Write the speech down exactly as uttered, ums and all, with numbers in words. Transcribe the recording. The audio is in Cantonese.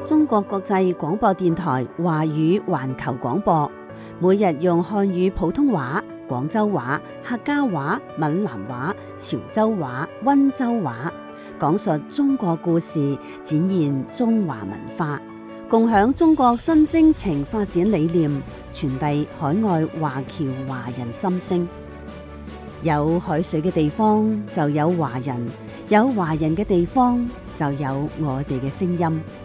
中國國際廣播電台華語環球廣播，每日用漢語普通話、廣州話、客家話、閩南話、潮州話、溫州話，講述中國故事，展現中華文化，共享中國新征程發展理念，傳遞海外華僑華人心聲。有海水嘅地方就有華人，有華人嘅地方就有我哋嘅聲音。